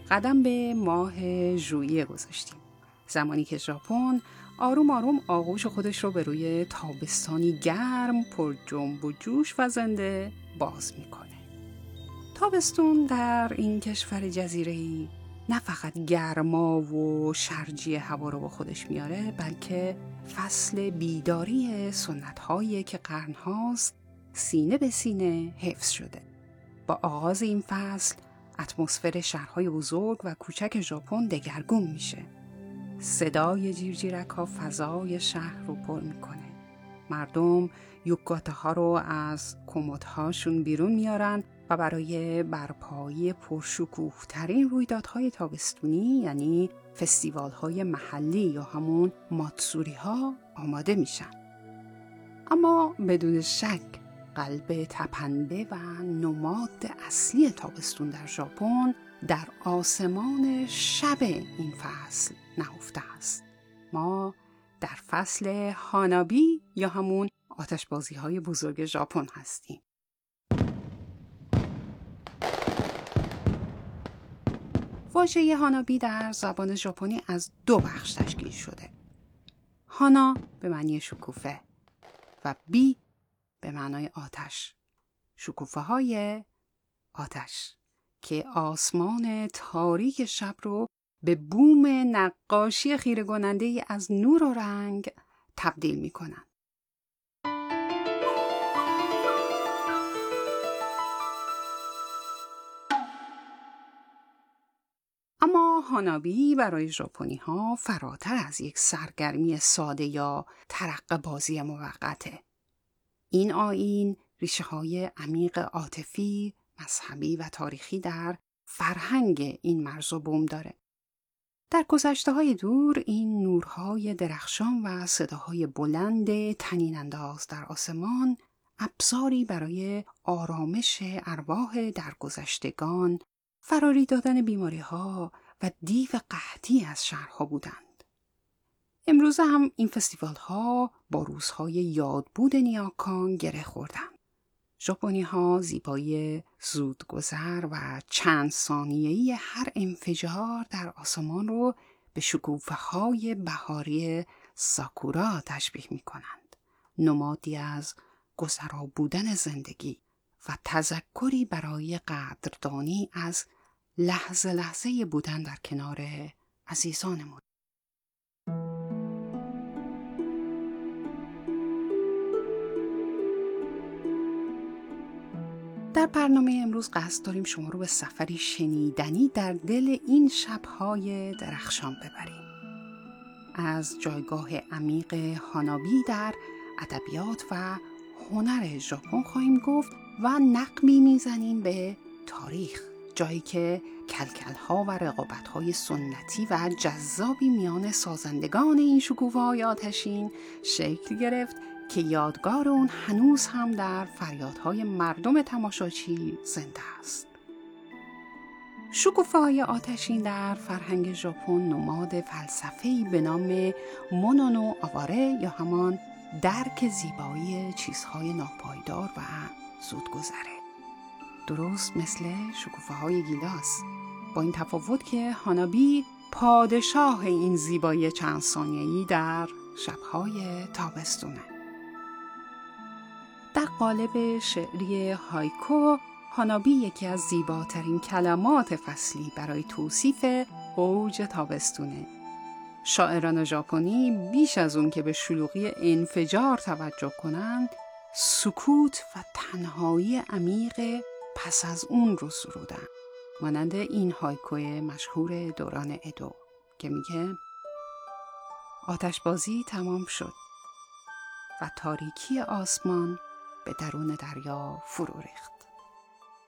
قدم به ماه ژوئیه گذاشتیم. زمانی که ژاپن آروم آروم آغوش خودش رو به روی تابستانی گرم، پر جنب و جوش و زنده باز میکنه. تابستون در این کشور جزیره‌ای نه فقط گرما و شرجی هوا رو با خودش میاره، بلکه فصل بیداری سنت‌هایی که قرن‌هاست سینه به سینه حفظ شده. با آغاز این فصل اتمسفر شهرهای بزرگ و کوچک ژاپن دگرگون میشه. صدای جیرجیرک‌ها فضای شهر رو پر میکنه. مردم یوکاتاها رو از کمدهاشون بیرون میارن و برای برپایی پرشکوه ترین رویدادهای تابستونی، یعنی فستیوال های محلی یا همون ماتسوری ها، آماده میشن. اما بدون شک قلب تپنده و نماد اصلی تابستون در ژاپن در آسمان شب این فصل نهفته است. ما در فصل هانابی یا همون آتشبازی های بزرگ ژاپن هستیم. واژه هانابی در زبان ژاپنی از 2 بخش تشکیل شده. هانا به معنی شکوفه و بی به معنای آتش. شکوفه های آتش که آسمان تاریک شب رو به بوم نقاشی خیره کننده از نور و رنگ تبدیل می کنن. اما هانابی برای ژاپنی ها فراتر از یک سرگرمی ساده یا ترقه بازی موقته. این آیین ریشه های عمیق عاطفی، مذهبی و تاریخی در فرهنگ این مرز و بوم داره. در گذشته‌های دور این نورهای درخشان و صداهای بلند طنین انداز در آسمان ابزاری برای آرامش ارواح درگذشتگان، فراری دادن بیماری‌ها و دیو قحطی از شهرها بودند. امروزه هم این فستیوال‌ها با روزهای یادبود نیاکان گره خوردند. ژاپنی‌ها زیبایی زودگذر و چند ثانیه‌ای هر انفجار در آسمان رو به شکوفه‌های بهاری ساکورا تشبیه می‌کنند. نمادی از گذرا بودن زندگی و تذکری برای قدردانی از لحظه لحظه بودن در کنار عزیزانمون. در برنامه امروز قصد داریم شما رو به سفری شنیدنی در دل این شب‌های درخشان ببریم. از جایگاه عمیق هانابی در ادبیات و هنر ژاپن خواهیم گفت و نقبی میزنیم به تاریخ، جایی که کلکل‌ها و رقابت‌های سنتی و جذابی میان سازندگان این شکوفه‌های آتشین شکل گرفت که یادگار اون هنوز هم در فریادهای مردم تماشاچی زنده است. شکوفه‌های آتشین در فرهنگ ژاپن نماد فلسفه‌ای به نام مونونو آواره یا همان درک زیبایی چیزهای ناپایدار و زودگذره. درست مثل شکوفه‌های گیلاس، با این تفاوت که هانابی پادشاه این زیبایی چند ثانیه‌ای در شب‌های تابستونه. در قالب شعری هایکو، هانابی یکی از زیباترین کلمات فصلی برای توصیف اوج تابستونه. شاعران ژاپنی بیش از اون که به شلوغی انفجار توجه کنند، سکوت و تنهایی عمیق پس از اون رو سرودن. مانند این هایکوی مشهور دوران ادو که میگه آتشبازی تمام شد و تاریکی آسمان به درون دریا فرو ریخت.